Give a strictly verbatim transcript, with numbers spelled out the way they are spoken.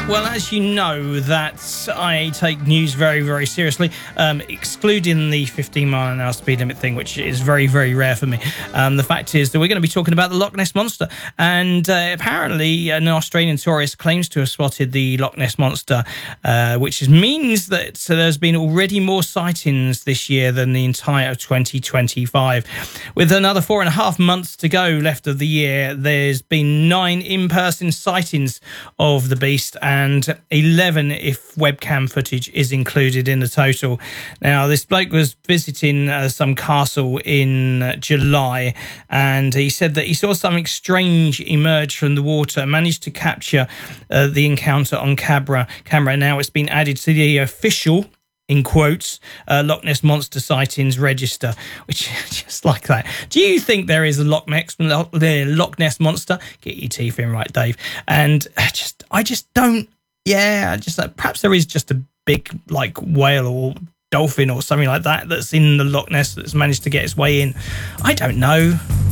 Well, as you know, that I take news very, very seriously, um, excluding the fifteen mile an hour speed limit thing, which is very, very rare for me. Um, the fact is that we're going to be talking about the Loch Ness Monster. And uh, apparently an Australian tourist claims to have spotted the Loch Ness Monster, uh, which means that so there's been already more sightings this year than the entire twenty twenty-five. With another four and a half months to go left of the year, there's been nine in-person sightings of the beast, and and eleven if webcam footage is included in the total. Now, this bloke was visiting uh, some castle in uh, July, and he said that he saw something strange emerge from the water, managed to capture uh, the encounter on camera. camera. Now, it's been added to the official, in quotes, uh, Loch Ness Monster sightings register, which just like that. Do you think there is a Loch Ness, the Loch Ness Monster? Get your teeth in right, Dave. And I just, I just don't, yeah, I just, uh, perhaps there is just a big, like, whale or dolphin or something like that that's in the Loch Ness that's managed to get its way in. I don't know.